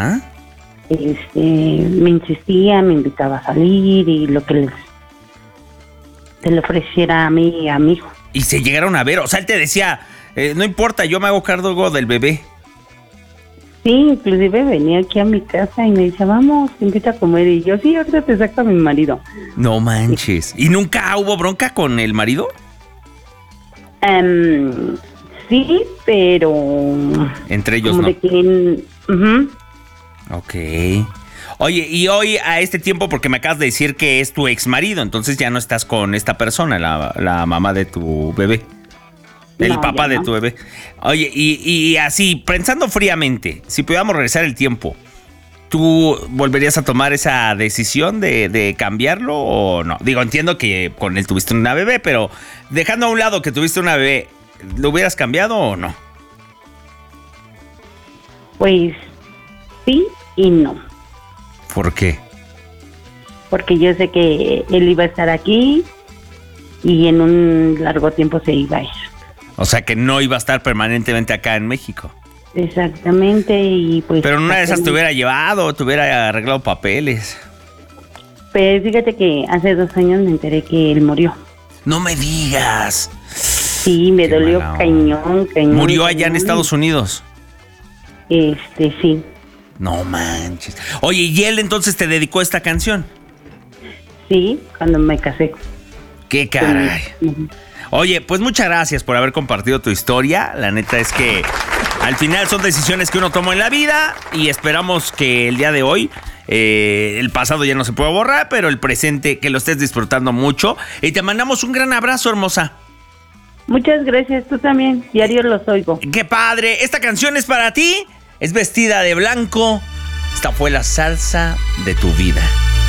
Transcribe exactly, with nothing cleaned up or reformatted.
Ajá. Este, me insistía, me invitaba a salir y lo que les, se le ofreciera a mí y a mi hijo. Y se llegaron a ver, o sea, él te decía, eh, no importa, yo me hago cargo del bebé. Sí, inclusive venía aquí a mi casa y me decía, vamos, te invito a comer. Y yo, sí, ahorita te saco a mi marido. No manches. ¿Y nunca hubo bronca con el marido? Um, sí, pero... Entre ellos como no. de que, uh-huh. Ok. Oye, y hoy a este tiempo, porque me acabas de decir que es tu ex marido, entonces ya no estás con esta persona, la, la mamá de tu bebé. El No, papá ya de no. tu bebé. Oye, y, y así, pensando fríamente, si pudiéramos regresar el tiempo, ¿tú volverías a tomar esa decisión de, de cambiarlo o no? Digo, entiendo que con él tuviste una bebé, pero dejando a un lado que tuviste una bebé, ¿lo hubieras cambiado o no? Pues sí y no. ¿Por qué? Porque yo sé que él iba a estar aquí y en un largo tiempo se iba a ir. O sea, que no iba a estar permanentemente acá en México. Exactamente, y pues... Pero en una de esas te hubiera llevado, te hubiera arreglado papeles. Pues fíjate que hace dos años me enteré que él murió. No me digas. Sí, me Qué dolió mala onda. cañón, cañón. Murió allá en cañón. Estados Unidos. Este, sí. No manches. Oye, ¿y él entonces te dedicó esta canción? Sí, cuando me casé. Qué caray. Ujú. Oye, pues muchas gracias por haber compartido tu historia. La neta es que al final son decisiones que uno toma en la vida y esperamos que el día de hoy, eh, el pasado ya no se pueda borrar, pero el presente que lo estés disfrutando mucho. Y te mandamos un gran abrazo, hermosa. Muchas gracias, tú también. Diario los oigo. ¡Qué padre! Esta canción es para ti. Es Vestida de Blanco. Esta fue la salsa de tu vida.